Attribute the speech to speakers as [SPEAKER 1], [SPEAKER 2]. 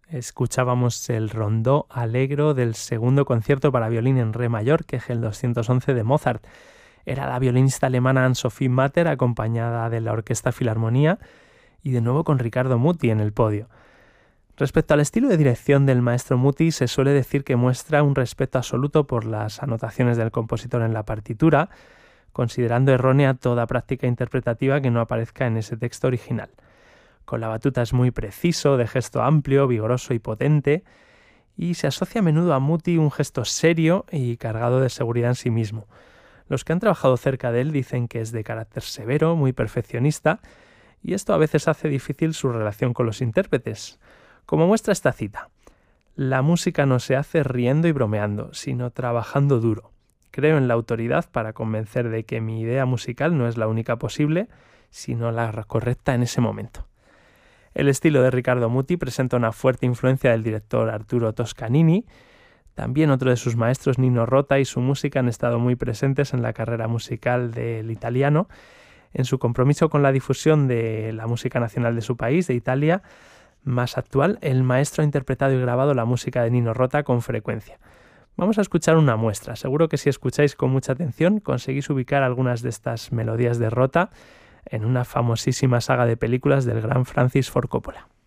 [SPEAKER 1] Escuchábamos el rondó allegro del segundo concierto para violín en re mayor, que es el 211 de Mozart. Era la violinista alemana Ann-Sophie Matter, acompañada de la Orquesta Filarmonía y de nuevo con Riccardo Muti en el podio. Respecto al estilo de dirección del maestro Muti, se suele decir que muestra un respeto absoluto por las anotaciones del compositor en la partitura, considerando errónea toda práctica interpretativa que no aparezca en ese texto original. Con la batuta es muy preciso, de gesto amplio, vigoroso y potente, y se asocia a menudo a Muti un gesto serio y cargado de seguridad en sí mismo. Los que han trabajado cerca de él dicen que es de carácter severo, muy perfeccionista, y esto a veces hace difícil su relación con los intérpretes. Como muestra esta cita: la música no se hace riendo y bromeando, sino trabajando duro. Creo en la autoridad para convencer de que mi idea musical no es la única posible, sino la correcta en ese momento. El estilo de Riccardo Muti presenta una fuerte influencia del director Arturo Toscanini. También otro de sus maestros, Nino Rota, y su música han estado muy presentes en la carrera musical del italiano. En su compromiso con la difusión de la música nacional de su país, de Italia, más actual, el maestro ha interpretado y grabado la música de Nino Rota con frecuencia. Vamos a escuchar una muestra. Seguro que si escucháis con mucha atención conseguís ubicar algunas de estas melodías de Rota en una famosísima saga de películas del gran Francis Ford Coppola.